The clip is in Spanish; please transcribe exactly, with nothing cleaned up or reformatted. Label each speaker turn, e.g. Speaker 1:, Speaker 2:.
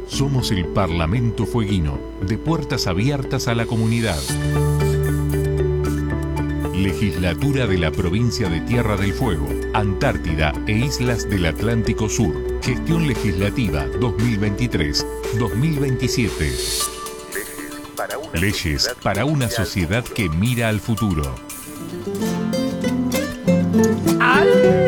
Speaker 1: Somos el Parlamento Fueguino, de puertas abiertas a la comunidad. Legislatura de la Provincia de Tierra del Fuego, Antártida e Islas del Atlántico Sur. Gestión Legislativa dos mil veintitrés dos mil veintisiete. Leyes para una sociedad que mira al futuro.